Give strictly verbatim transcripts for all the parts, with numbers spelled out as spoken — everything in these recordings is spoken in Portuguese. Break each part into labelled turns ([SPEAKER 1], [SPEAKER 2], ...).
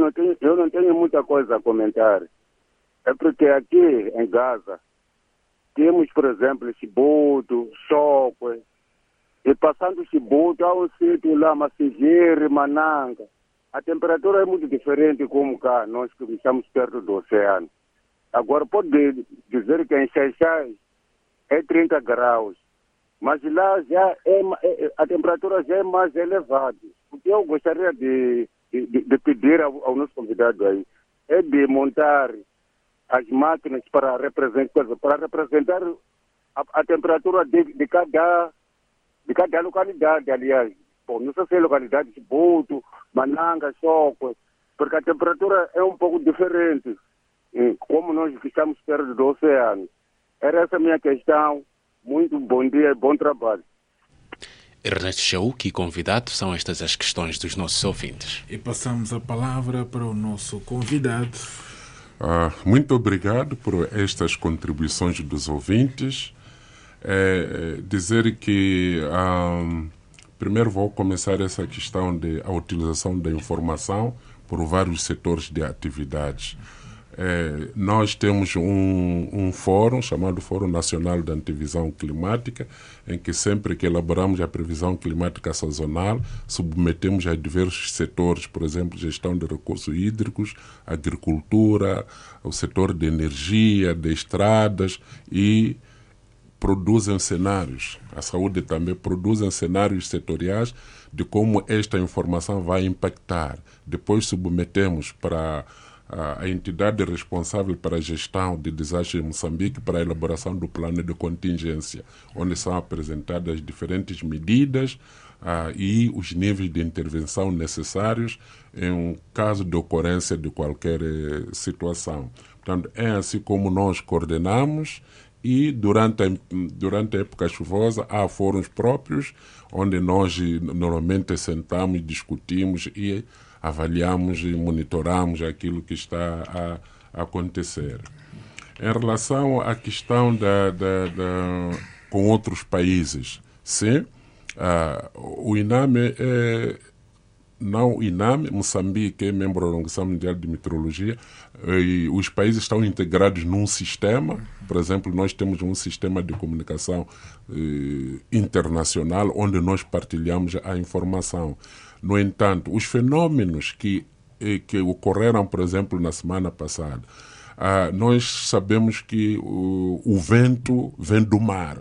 [SPEAKER 1] não tenho, eu não tenho muita coisa a comentar. É porque aqui em Gaza temos, por exemplo, Chibuto, Chocwe, e passando Chibuto há um sítio lá, Massigiri, Mananga. A temperatura é muito diferente como cá, nós que estamos perto do oceano. Agora, pode dizer que em Xaixai é trinta graus, mas lá já é, é, a temperatura já é mais elevada. O que eu gostaria de, de, de pedir ao, ao nosso convidado aí é de montar as máquinas para representar, para representar a, a temperatura de, de, cada, de cada localidade, aliás. Bom, não sei se é localidade de Chibuto, Mananga, Chocwe, porque a temperatura é um pouco diferente, como nós que estamos perto do oceano. Era essa a minha questão. Muito bom dia e bom trabalho.
[SPEAKER 2] Ernesto Chauque, convidado, são estas as questões dos nossos ouvintes.
[SPEAKER 3] E passamos a palavra para o nosso convidado.
[SPEAKER 4] Ah, muito obrigado por estas contribuições dos ouvintes. É, é, dizer que, ah, primeiro vou começar essa questão da utilização da informação por vários setores de atividades. É, nós temos um, um fórum chamado Fórum Nacional de Antevisão Climática, em que sempre que elaboramos a previsão climática sazonal, submetemos a diversos setores, por exemplo, gestão de recursos hídricos, agricultura, o setor de energia, de estradas, e produzem cenários. A saúde também produzem cenários setoriais de como esta informação vai impactar. Depois submetemos para a entidade responsável para a gestão de desastres em Moçambique para a elaboração do plano de contingência, onde são apresentadas diferentes medidas ah, e os níveis de intervenção necessários em um caso de ocorrência de qualquer eh, situação. Portanto, é assim como nós coordenamos, e durante a, durante a época chuvosa há fóruns próprios onde nós normalmente sentamos, discutimos e avaliamos e monitoramos aquilo que está a, a acontecer. Em relação à questão da, da, da, com outros países, sim, uh, o INAME é, não o INAME, Moçambique é membro da Organização Mundial de Meteorologia, e os países estão integrados num sistema. Por exemplo, nós temos um sistema de comunicação eh, internacional onde nós partilhamos a informação. No entanto, os fenômenos que, que ocorreram, por exemplo, na semana passada, ah, nós sabemos que o, o vento vem do mar.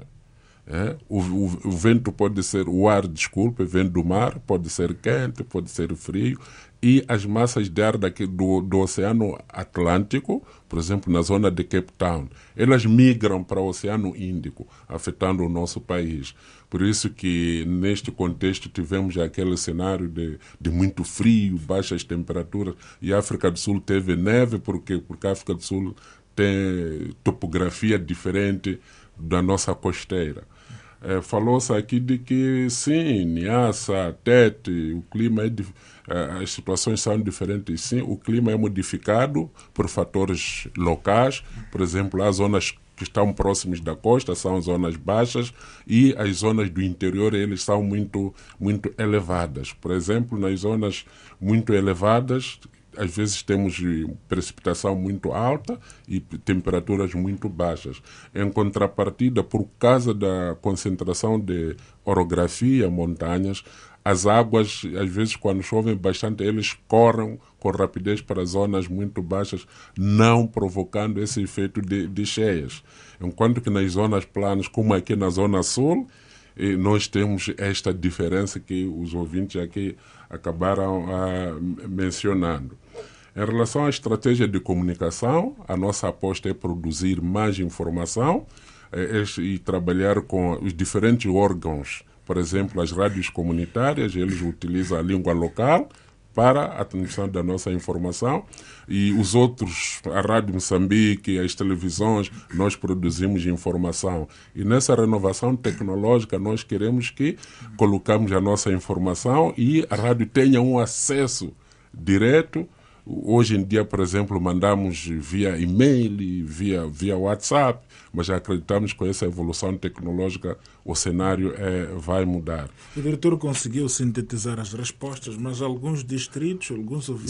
[SPEAKER 4] É? O, o, o vento pode ser, o ar, desculpe, vem do mar, pode ser quente, pode ser frio, e as massas de ar daqui do, do Oceano Atlântico, por exemplo, na zona de Cape Town, elas migram para o Oceano Índico, afetando o nosso país. Por isso que, neste contexto, tivemos aquele cenário de, de muito frio, baixas temperaturas, e a África do Sul teve neve, porque, porque a África do Sul tem topografia diferente da nossa costeira. É, falou-se aqui de que, sim, Niassa, Tete, o clima é dif... as situações são diferentes. Sim, o clima é modificado por fatores locais. Por exemplo, há zonas que estão próximas da costa, são zonas baixas, e as zonas do interior, eles são muito, muito elevadas. Por exemplo, nas zonas muito elevadas, às vezes temos precipitação muito alta e temperaturas muito baixas. Em contrapartida, por causa da concentração de orografia, montanhas, as águas, às vezes, quando chovem bastante, eles correm com rapidez para zonas muito baixas, não provocando esse efeito de, de cheias. Enquanto que nas zonas planas, como aqui na Zona Sul, e nós temos esta diferença que os ouvintes aqui acabaram ah, mencionando. Em relação à estratégia de comunicação, a nossa aposta é produzir mais informação é, é, e trabalhar com os diferentes órgãos. Por exemplo, as rádios comunitárias, eles utilizam a língua local para a transmissão da nossa informação, e os outros, a Rádio Moçambique, as televisões, nós produzimos informação. E nessa renovação tecnológica nós queremos que colocamos a nossa informação e a rádio tenha um acesso direto. Hoje em dia, por exemplo, mandamos via e-mail, via, via WhatsApp, mas já acreditamos que com essa evolução tecnológica o cenário é, vai mudar.
[SPEAKER 3] O diretor conseguiu sintetizar as respostas, mas alguns distritos, alguns ouvintes